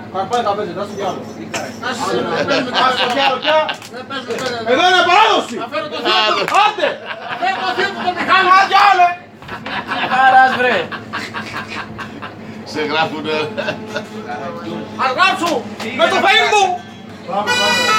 Πάει τα πέντε, δώσου κι άλλο. Εδώ είναι παράδοση! Άντε! Άντε άλλε! Χαράς βρε. Σε γράφουνε. Αργάψου! Με το Facebook!